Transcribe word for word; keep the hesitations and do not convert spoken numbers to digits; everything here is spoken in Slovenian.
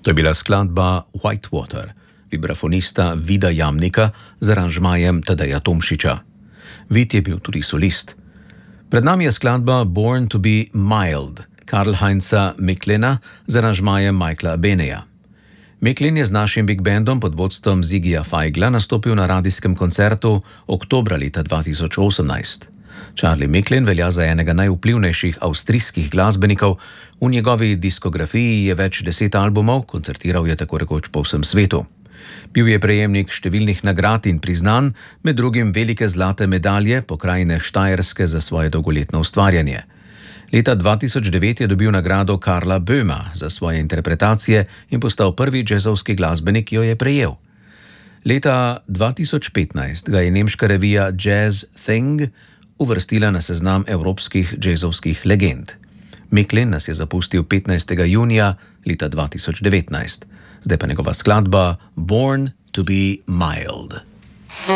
To je bila skladba Whitewater, vibrafonista Vida Jamnika z aranžmajem Tadeja Tomšiča. Vid je bil tudi solist. Pred nami je skladba Born to be Mild, Karl-Heinza Micklena z aranžmajem Michaela Beneja. Micklin je z našim big bandom pod vodstvom Ziggyja Feigla nastopil na radijskem koncertu oktobra leta dva tisoč osemnajst. Charlie Micklin velja za enega najvplivnejših avstrijskih glasbenikov, v njegovi diskografiji je več deset albumov, koncertiral je tako rekoč po vsem svetu. Bil je prejemnik številnih nagrad in priznanj, med drugim velike zlate medalje pokrajine Štajerske za svoje dolgoletno ustvarjanje. Leta dva tisoč devet je dobil nagrado Karla Böhma za svoje interpretacije in postal prvi džezovski glasbenik, ki jo je prejel. Leta dva tisoč petnajst ga je nemška revija Jazz Thing uvrstila na seznam evropskih džezovskih legend. Micklin nas je zapustil petnajstega junija leta dva tisoč devetnajst. Zdaj pa njegova skladba Born to be Mild.